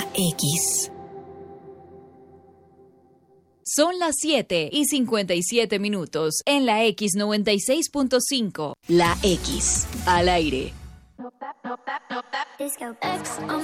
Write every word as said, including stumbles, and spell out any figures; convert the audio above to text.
X. Son las siete y cincuenta y siete minutos en la X noventa y seis punto cinco. La X. Al aire.